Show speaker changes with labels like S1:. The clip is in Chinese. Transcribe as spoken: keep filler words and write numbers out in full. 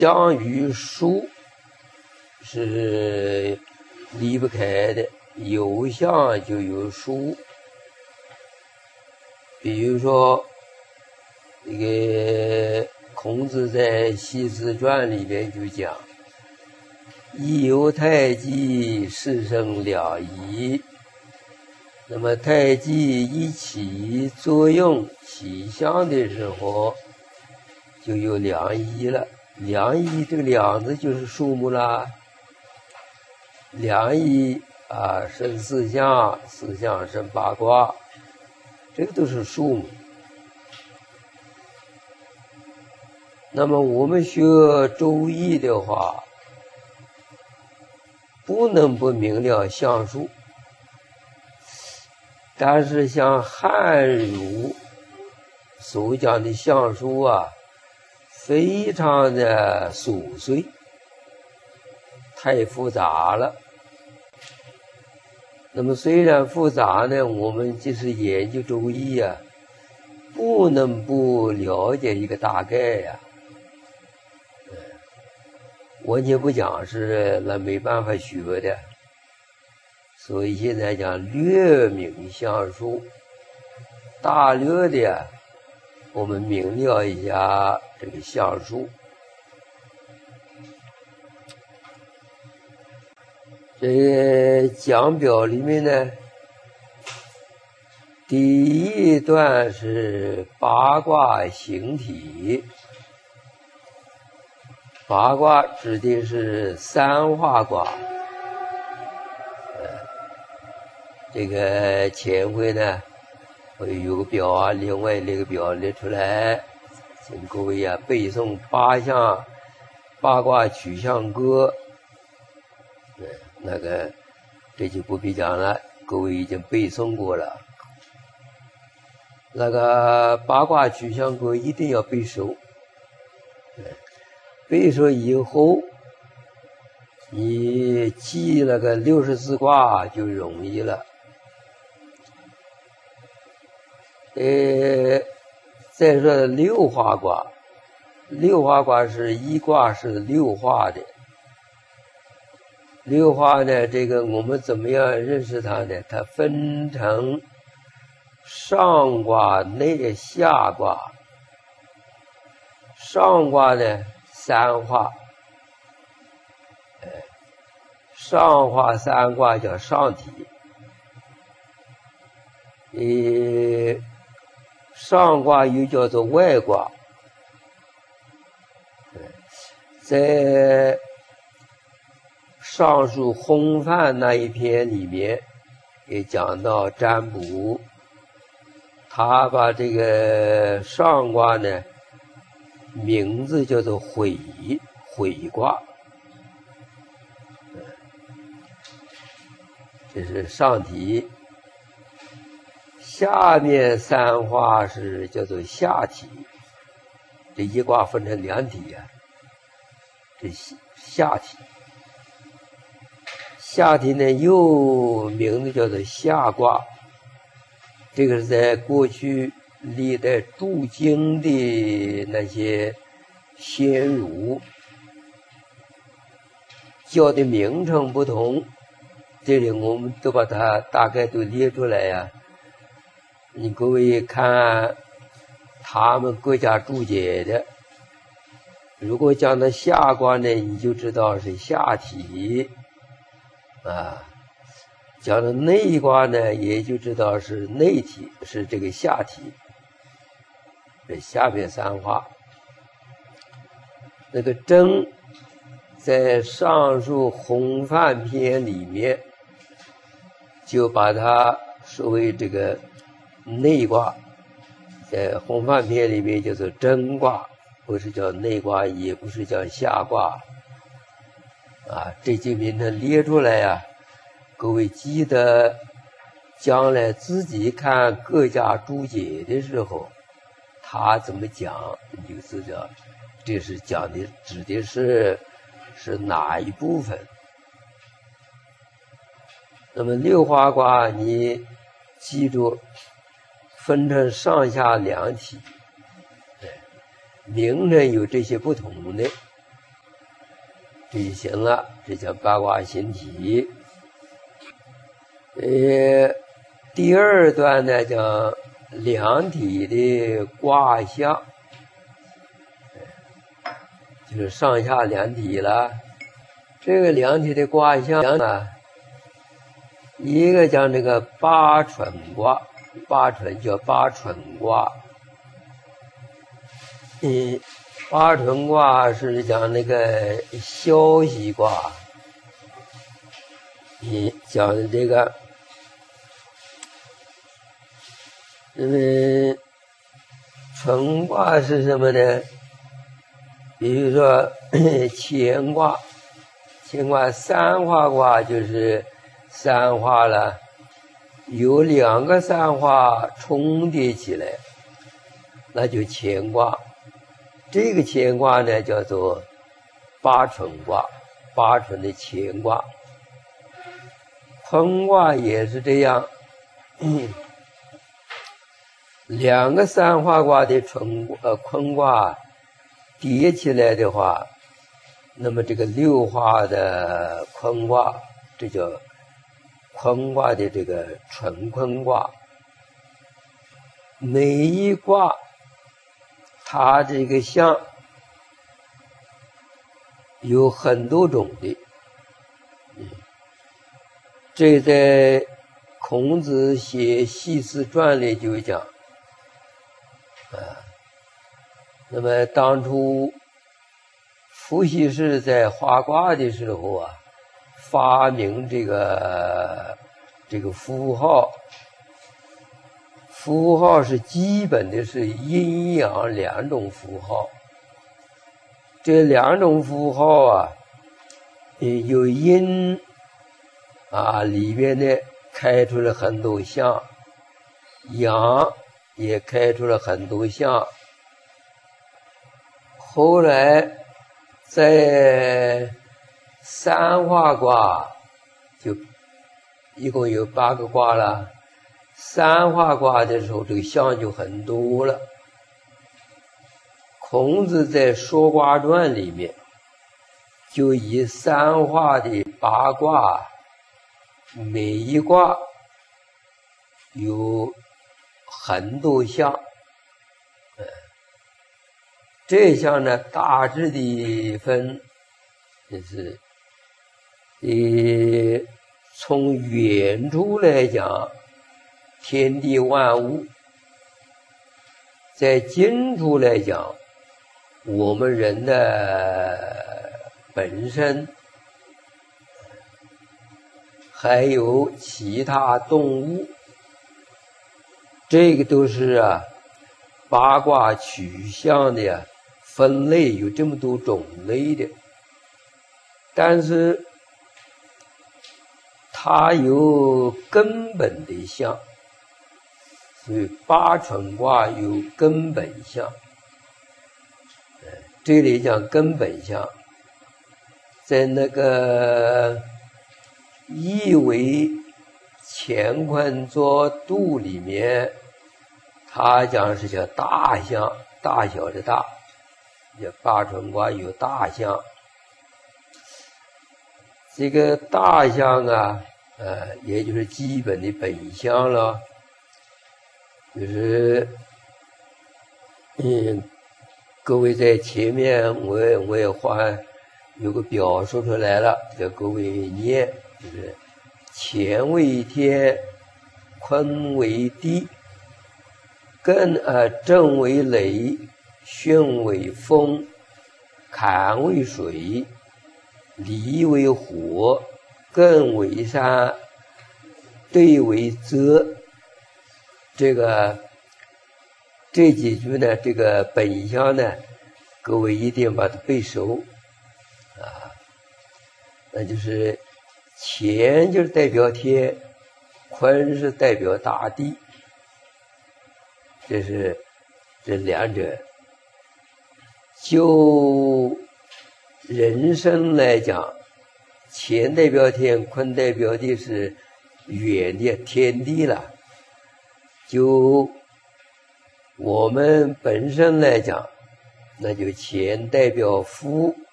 S1: 相与数是离不开的，有相就有数。比如说，这个孔子在《系辞传》里面就讲：“一有太极，事生两仪。”那么太极一起作用起相的时候，就有两仪了。两仪这个两字就是数目啦。两仪啊，生四象，四象生八卦，这个都是数目。那么我们学周易的话，不能不明了象数。但是像汉儒所讲的象数啊，非常的琐碎，太复杂了。那么虽然复杂呢，我们即使研究周易啊，不能不了解一个大概呀、啊。完全不讲是那没办法学的。所以现在讲略明象数，大略的我们明了一下这个象数。这个讲表里面呢，第一段是八卦形体。八卦指的是三化卦。这个前回呢，我有个表啊，另外那个表列出来，请各位啊背诵八象八卦取象歌。嗯，那个这就不必讲了，各位已经背诵过了。那个八卦取象歌一定要背熟。嗯，背熟以后，你记那个六十四卦就容易了。呃，再说六化卦，六化卦是一卦是六化的。六化呢，这个我们怎么样认识它呢？它分成上卦、内下卦。上卦呢，三化，呃，上化三卦叫上体。呃。上卦又叫做外卦，在上述烘饭那一篇里面也讲到占卜，他把这个上卦呢名字叫做悔悔卦，这是上体。下面三化是叫做下体，这一卦分成两体啊，这下体。下体呢又名字叫做下卦，这个是在过去历代注经的那些先儒叫的名称不同，这里我们都把它大概都列出来呀、啊。你各位看他们各家注解的，如果讲到下卦呢，你就知道是下体啊；讲到内卦呢，也就知道是内体，是这个下体。这下面三化，那个征在上述烘饭篇里面就把它说为这个内卦，在烘饭篇里面叫做征卦，不是叫内卦，也不是叫下卦啊。这些名称列出来呀、啊，各位记得将来自己看各家注解的时候，他怎么讲，你就知道这是讲的指的是是哪一部分。那么六化卦你记住分成上下两体，名称有这些不同的， 这就行了，这叫八卦形体。呃，第二段呢讲两体的卦象，就是上下两体了。这个两体的卦象呢，一个讲这个八蠢卦，八蠢叫八蠢卦。嗯，八蠢卦是讲那个消息卦。嗯，讲的这个，嗯，蠢卦是什么呢？比如说乾卦，乾卦三花卦就是三花了，有两个三花重叠起来，那就乾卦。这个乾卦呢叫做八蠢卦，八蠢的乾卦。坤卦也是这样，嗯，两个三花卦的蠢呃坤卦叠起来的话，那么这个六花的坤卦，这叫坤卦的这个纯坤卦。每一卦它这个象有很多种的，嗯，这在孔子写《系辞传》里就讲，啊，那么当初伏羲氏在画卦的时候啊，发明这个这个符号。符号是基本的是阴阳两种符号，这两种符号啊，有阴啊里边呢开出了很多象，阳也开出了很多象。后来在三花卦就一共有八个卦了。三花卦的时候，这个象就很多了。孔子在《说卦传》里面，就以三花的八卦，每一卦有很多象。嗯，这项呢，大致的分，就是呃，从远处来讲。天地万物，在近处来讲，我们人的本身，还有其他动物，这个都是啊八卦取向的呀分类，有这么多种类的，但是它有根本的象。所以八蠢卦有根本象，这里讲根本象，在那个一为乾坤作度里面，他讲是叫大象，大小的大，叫八蠢卦有大象。这个大象啊，呃，也就是基本的本象了。就是，嗯，各位在前面我也我也画有个表说出来了，叫各位念，就是乾为天，坤为地，艮呃震为雷，巽为风，坎为水，离为火，艮为山，兑为泽。这个这几句呢，这个本象呢，各位一定把它背熟啊。那就是乾就是代表天，坤是代表大地，这是这两者。就人生来讲，乾代表天，坤代表的是远的天地了。就我们本身来讲，那就乾代表夫，